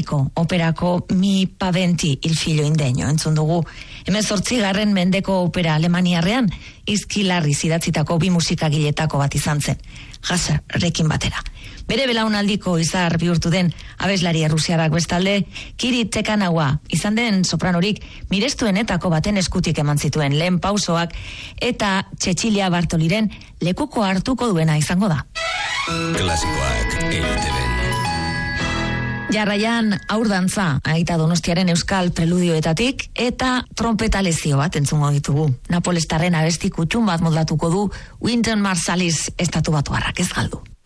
Domenico operako Mi paventi il figlio indegno entzun dugu. 18. mendeko opera alemaniarrean izkilarri zidatzitako bi musikagiletako bat izan zen, Hasarekin batera. Bere belaunaldiko izar bihurtu den abeslari errusiarrak bestalde, Kiri Tekanawa izan den sopranorik mirestuenetako baten eskutik eman zituen lehen pausoak eta Cecilia Bartoliren lekuko hartuko duena izango da. Klasikoak EITB-n. Jarraian aurdantza Aita Donostiaren euskal preludioetatik eta trompeta lezio bat entzungo ditugu. Napolestarren abesti kutxun bat moldatuko du Wynton Marsalis estatubatuarrak, ez galdu.